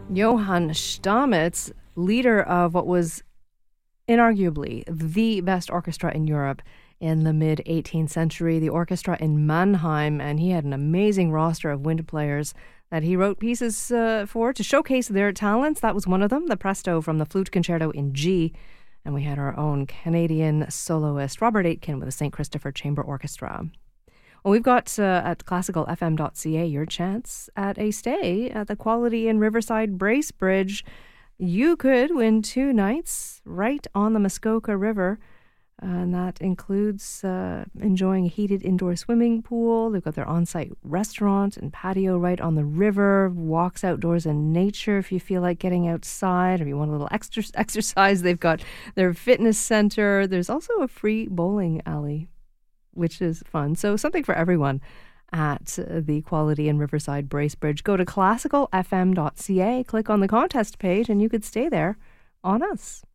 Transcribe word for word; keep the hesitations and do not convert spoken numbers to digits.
Johann Stamitz, leader of what was inarguably the best orchestra in Europe in the mid-eighteenth century, the orchestra in Mannheim, and he had an amazing roster of wind players that he wrote pieces uh, for to showcase their talents. That was one of them, the Presto from the Flute Concerto in G. And we had our own Canadian soloist, Robert Aitken, with the Saint Christopher Chamber Orchestra. Well, we've got uh, at classical f m dot c a your chance at a stay at the Quality in Riverside Bracebridge. You could win two nights right on the Muskoka River, uh, and that includes uh, enjoying a heated indoor swimming pool. They've got their on-site restaurant and patio right on the river, walks outdoors in nature if you feel like getting outside or you want a little extra exercise. They've got their fitness center. There's also a free bowling alley, which is fun. So something for everyone at the Quality in Riverside Bracebridge. Go to classical f m dot c a, click on the contest page, and you could stay there on us.